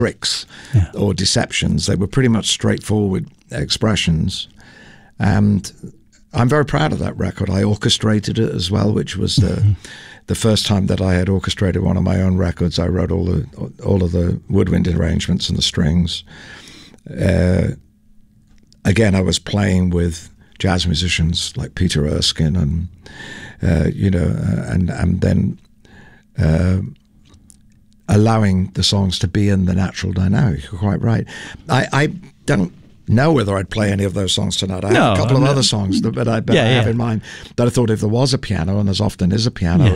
tricks or deceptions. They were pretty much straightforward expressions. And I'm very proud of that record. I orchestrated it as well, which was the first time that I had orchestrated one of my own records. I wrote all of the woodwind arrangements and the strings. Again, I was playing with jazz musicians like Peter Erskine and and then allowing the songs to be in the natural dynamic. You're quite right. I don't know whether I'd play any of those songs tonight. I have a couple of other songs that I have in mind that I thought if there was a piano, and there's often is a piano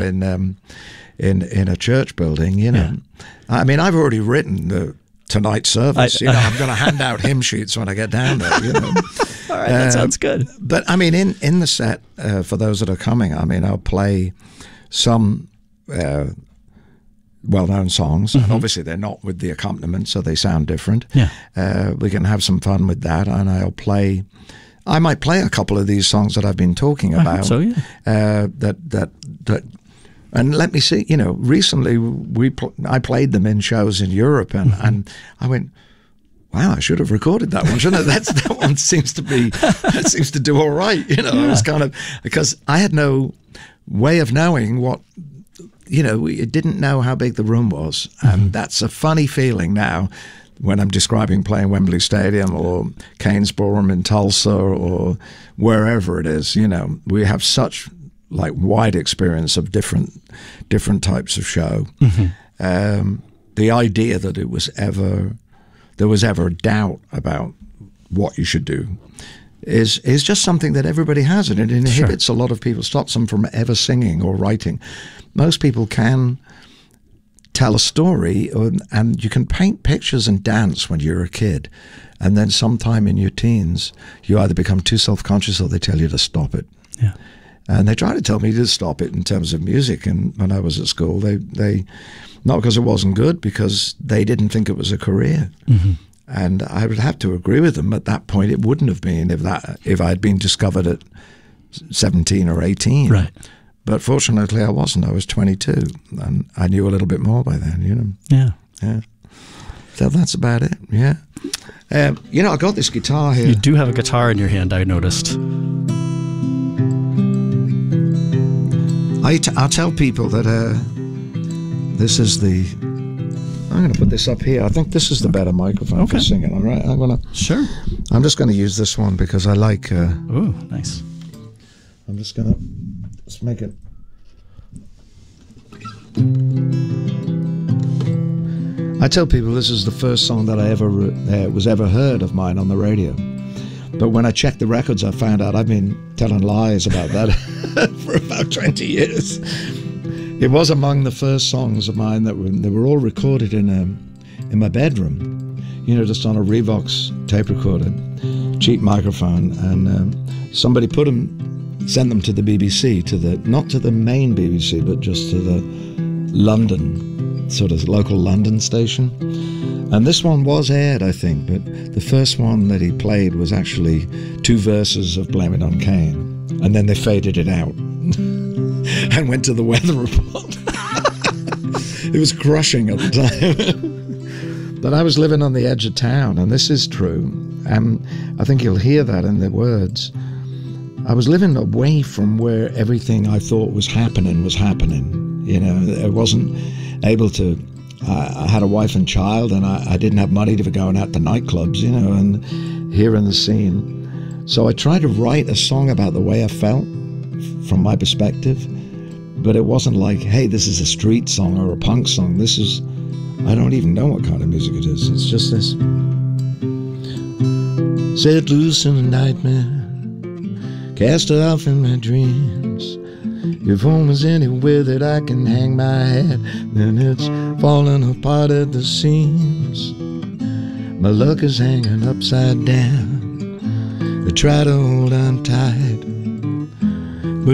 in a church building, I mean, I've already written the tonight service. I'm going to hand out hymn sheets when I get down there. All right, that sounds good. But I mean, in the set for those that are coming, I mean, I'll play some well-known songs, and obviously they're not with the accompaniment, so they sound different. We can have some fun with that, and I might play a couple of these songs that I've been talking about. I hope so, that and let me see, recently I played them in shows in Europe, and I went, wow, I should have recorded that one, shouldn't I? That one seems to do all right. I was kind of, because I had no way of knowing what, we didn't know how big the room was. And that's a funny feeling now when I'm describing playing Wembley Stadium or Keynes Ballroom in Tulsa or wherever it is. We have such wide experience of different types of show. The idea that there was ever a doubt about what you should do is just something that everybody has, and it inhibits a lot of people, stops them from ever singing or writing. Most people can tell a story, and you can paint pictures and dance when you're a kid, and then sometime in your teens you either become too self-conscious or they tell you to stop it. And they tried to tell me to stop it in terms of music, and when I was at school, they not because it wasn't good, because they didn't think it was a career. And I would have to agree with them. At that point, it wouldn't have been if I had been discovered at 17 or 18. Right. But fortunately, I wasn't. I was 22, and I knew a little bit more by then. Yeah. So that's about it. Yeah. I got this guitar here. You do have a guitar in your hand, I noticed. I'll tell people that this is I'm going to put this up here. I think this is the better microphone for singing. All right, Sure. I'm just going to use this one because I like. Ooh, nice. I'm just going to make it. I tell people this is the first song that I ever was ever heard of mine on the radio. But when I checked the records, I found out I've been telling lies about that for about 20 years. It was among the first songs of mine that were all recorded in my bedroom, just on a Revox tape recorder, cheap microphone, and somebody sent them to the BBC, not to the main BBC, but just to the London, sort of local London station. And this one was aired, I think, but the first one that he played was actually 2 verses of Blame It on Cain, and then they faded it out and went to the weather report. It was crushing at the time. But I was living on the edge of town, and this is true, and I think you'll hear that in the words. I was living away from where everything I thought was happening. I wasn't able to. I had a wife and child, and I didn't have money to be going out to nightclubs, and hearing the scene. So I tried to write a song about the way I felt from my perspective, but it wasn't like, hey, this is a street song or a punk song. This is, I don't even know what kind of music it is. It's just this. Set loose in a nightmare, cast off in my dreams. If home is anywhere that I can hang my head, then it's falling apart at the seams. My luck is hanging upside down. I try to hold on tight,